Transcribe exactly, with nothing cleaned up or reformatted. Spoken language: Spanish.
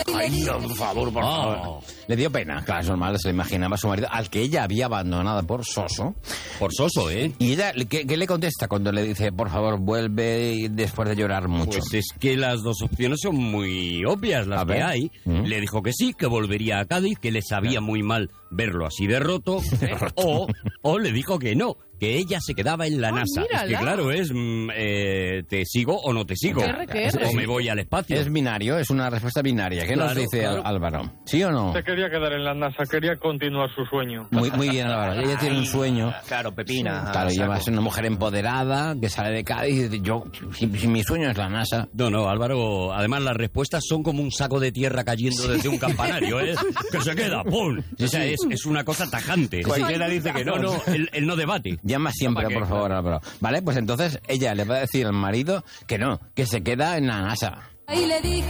Ay, no, por favor, por favor. Oh. Le dio pena, claro, es normal, se le imaginaba a su marido, al que ella había abandonado por soso. Por soso, ¿eh? Y ella, ¿qué, qué le contesta cuando le dice, por favor, vuelve después de llorar mucho? Pues es que las dos opciones son muy obvias, las A que ver. hay. ¿Mm? Le dijo que sí, que volvería a Cádiz, que le sabía muy mal verlo así de roto. ¿eh? o, o le dijo que no, que ella se quedaba en la Ah, NASA. Es que mírala. claro, es mm, eh, te sigo o no te sigo. Qué R, qué R. O me voy al espacio. Es binario, es una respuesta binaria. ¿Qué nos Claro, dice claro. Álvaro? ¿Sí o no? Se quería quedar en la NASA, quería continuar su sueño. Muy, muy bien, Álvaro. Ella tiene un sueño. Claro, Pepina. Claro, a ella va a saco. ser una mujer empoderada que sale de Cádiz y dice, yo, si, si mi sueño es la NASA. No, no, Álvaro, además las respuestas son como un saco de tierra cayendo desde un campanario, ¿eh? Que se queda, ¡pum! O sea, es, es una cosa tajante. Cualquiera dice que no. No, no, él, él no debate. Llama siempre, ¿Para qué? por favor, Álvaro. Vale, pues entonces ella le va a decir al marido que no, que se queda en la NASA. Y le dije